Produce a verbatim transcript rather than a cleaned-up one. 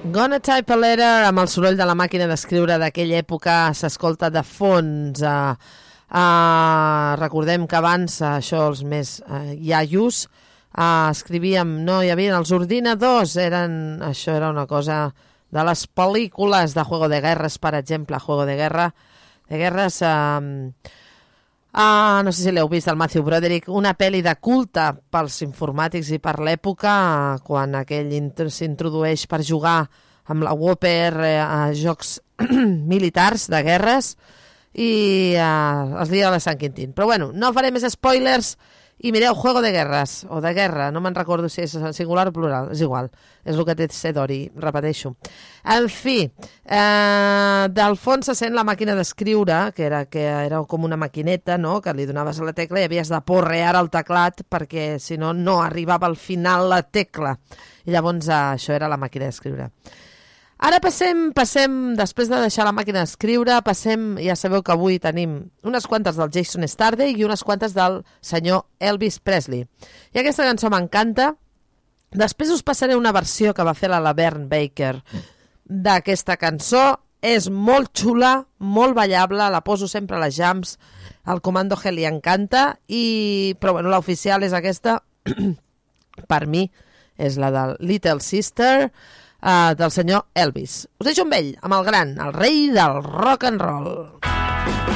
Gonna type a letter, amb el soroll de la màquina d'escriure d'aquella època, s'escolta de fons. Uh, uh, recordem que abans, uh, això els més uh, iaios, uh, escrivíem, no hi havia els ordinadors, eren, això era una cosa de les pel·lícules de Juego de Guerras, per exemple, Juego de Guerra, de Guerres... Uh, Uh, no sé si l'heu vist, el Matthew Broderick, una pel·li de culte pels informàtics i per l'època, uh, quan aquell s'introdueix per jugar amb la Whopper uh, a jocs militars de guerres i uh, es lia la Sant Quintín. Però bueno, no faré més spoilers i mireu Juego de Guerras, o de guerra, no me'n recordo si és singular o plural, és igual, és el que té Sedori, repeteixo. En fi, eh, del fons se sent la màquina d'escriure, que era, que era com una maquineta, no?, que li donaves a la tecla i havies de porrear el teclat perquè si no, no arribava al final la tecla. I llavors eh, això era la màquina d'escriure. Ara passem, passem, després de deixar la màquina d'escriure, passem, ja sabeu que avui tenim unes quantes del Jason Starday i unes quantes del senyor Elvis Presley. I aquesta cançó m'encanta. Després us passaré una versió que va fer la Laverne Baker d'aquesta cançó. És molt xula, molt ballable, la poso sempre a les jams, al Comando G li encanta, i... però bueno, l'oficial és aquesta, per mi, és la del Little Sister, Uh, del senyor Elvis. Us deixo amb ell, amb el gran, el rei del rock and roll.